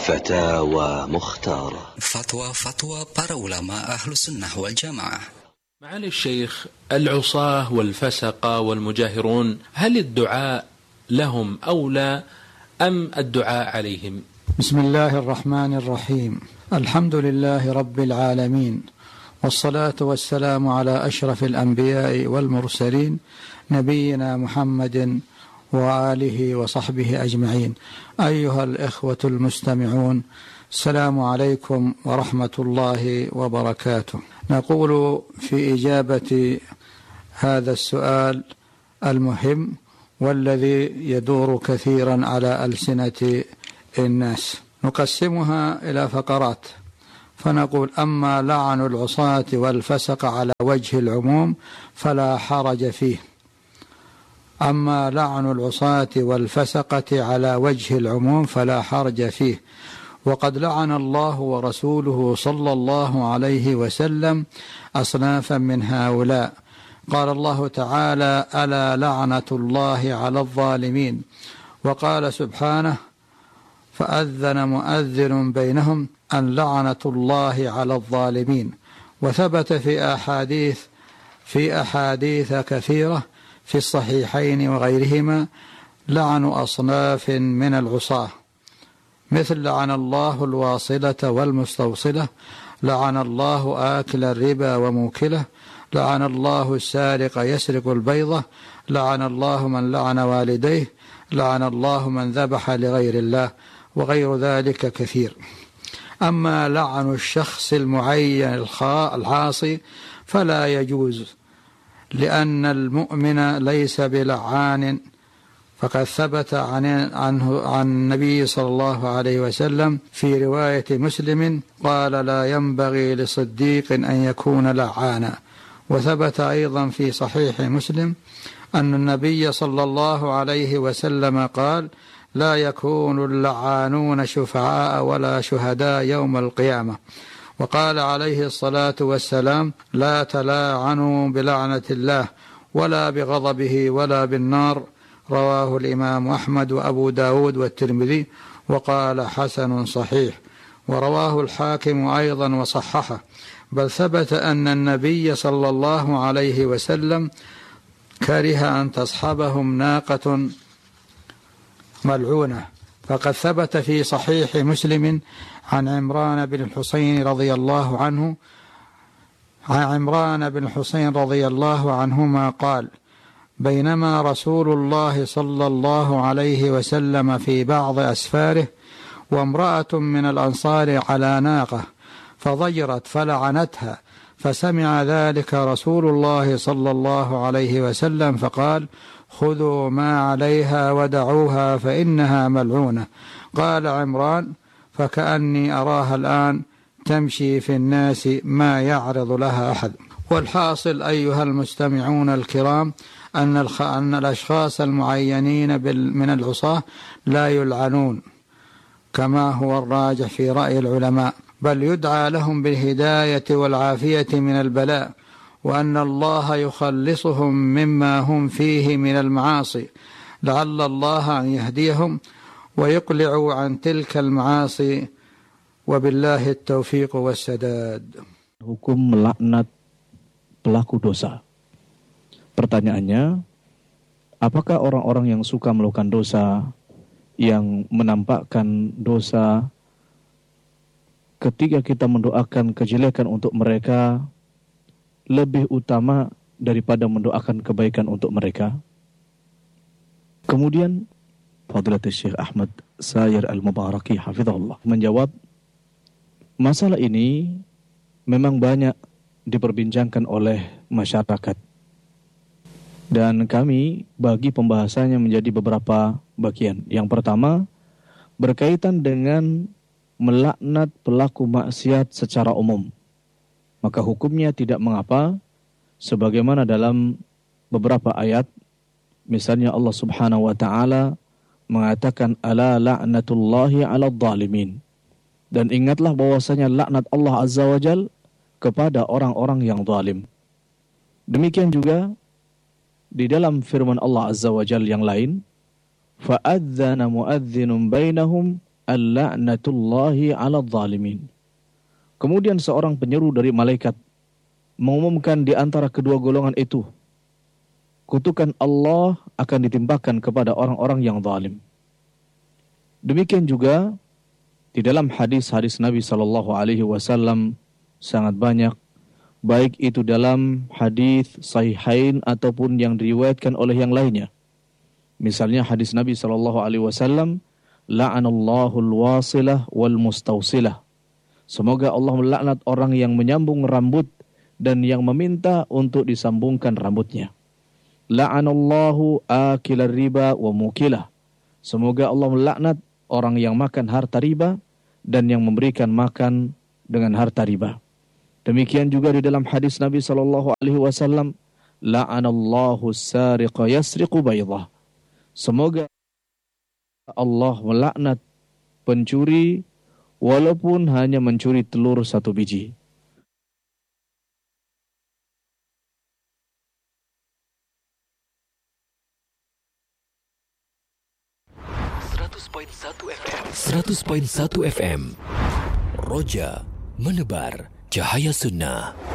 فتاوى مختارة. فتوى para ulama Ahlus Sunnah wal Jamaah. معالي الشيخ، العصاة والفسقة والمجاهرون هل الدعاء لهم أولى أم الدعاء عليهم؟ بسم الله الرحمن الرحيم. الحمد لله رب العالمين، والصلاة والسلام على أشرف الأنبياء والمرسلين نبينا محمد وآله وصحبه أجمعين. أيها الإخوة المستمعون، السلام عليكم ورحمة الله وبركاته. نقول في إجابة هذا السؤال المهم والذي يدور كثيرا على ألسنة الناس، نقسمها إلى فقرات، فنقول: أما لعن العصاة والفسق على وجه العموم فلا حرج فيه. أما لعن العصاة والفسقة على وجه العموم فلا حرج فيه، وقد لعن الله ورسوله صلى الله عليه وسلم أصنافا من هؤلاء. قال الله تعالى: ألا لعنة الله على الظالمين. وقال سبحانه: فأذن مؤذن بينهم أن لعنة الله على الظالمين. وثبت في أحاديث كثيرة في الصحيحين وغيرهما لعن أصناف من العصاة، مثل: لعن الله الواصلة والمستوصلة، لعن الله آكل الربا وموكله، لعن الله السارق يسرق البيضة، لعن الله من لعن والديه، لعن الله من ذبح لغير الله، وغير ذلك كثير. أما لعن الشخص المعين العاصي فلا يجوز، لأن المؤمن ليس بلعان، فقد ثبت عن النبي صلى الله عليه وسلم في رواية مسلم قال: لا ينبغي لصديق أن يكون لعانا. وثبت أيضا في صحيح مسلم أن النبي صلى الله عليه وسلم قال: لا يكون اللعانون شفعاء ولا شهداء يوم القيامة. وقال عليه الصلاة والسلام: لا تلاعنوا بلعنة الله ولا بغضبه ولا بالنار. رواه الإمام أحمد وأبو داود والترمذي، وقال: حسن صحيح. ورواه الحاكم أيضا وصححه. بل ثبت أن النبي صلى الله عليه وسلم كره أن تصحبهم ناقة ملعونة، فقد ثبت في صحيح مسلم عن عمران بن الحسين رضي الله عنهما قال: بينما رسول الله صلى الله عليه وسلم في بعض أسفاره وامرأة من الأنصار على ناقة فضجرت فلعنتها، فسمع ذلك رسول الله صلى الله عليه وسلم فقال: خذوا ما عليها ودعوها فإنها ملعونة. قال عمران: فكأني أراها الآن تمشي في الناس ما يعرض لها أحد. والحاصل أيها المستمعون الكرام أن الأشخاص المعينين من العصاة لا يلعنون كما هو الراجح في رأي العلماء، بل يدعى لهم بالهداية والعافية من البلاء، وأن الله يخلصهم مما هم فيه من المعاصي، لعل الله أن يهديهم ويقلعوا عن تلك المعاصي، وبالله التوفيق والسداد. Hukum melaknat pelaku dosa. Pertanyaannya, apakah orang-orang yang suka melakukan dosa, yang menampakkan dosa, ketika kita mendoakan kejelekan untuk mereka, lebih utama daripada mendoakan kebaikan untuk mereka? Kemudian Fadilatul Syekh Ahmad Sayyar Al-Mubaraki hafizahullah menjawab, masalah ini memang banyak diperbincangkan oleh masyarakat, dan kami bagi pembahasannya menjadi beberapa bagian. Yang pertama, berkaitan dengan melaknat pelaku maksiat secara umum. Maka hukumnya tidak mengapa, sebagaimana dalam beberapa ayat, misalnya Allah Subhanahu wa taala mengatakan: ala la'natullahi 'alal zalimin. Dan ingatlah bahwasanya laknat Allah Azza wa Jal kepada orang-orang yang zalim. Demikian juga di dalam firman Allah Azza wa Jal yang lain, fa'adzana mu'adzinun bainahum al-la'natullahi 'alal zalimin. Kemudian seorang penyeru dari malaikat mengumumkan di antara kedua golongan itu, kutukan Allah akan ditimpakan kepada orang-orang yang zalim. Demikian juga di dalam hadis-hadis Nabi SAW sangat banyak, baik itu dalam hadis sahihain ataupun yang diriwayatkan oleh yang lainnya. Misalnya hadis Nabi SAW, la'anallahu al-wasilah wal mustawsilah. Semoga Allah melaknat orang yang menyambung rambut dan yang meminta untuk disambungkan rambutnya. La'anallahu akilar riba wa mukilah. Semoga Allah melaknat orang yang makan harta riba dan yang memberikan makan dengan harta riba. Demikian juga di dalam hadis Nabi SAW, la'anallahu sariqa yasriqu baydah. Semoga Allah melaknat pencuri walaupun hanya mencuri telur satu biji. FM. Roja menebar cahaya sunnah.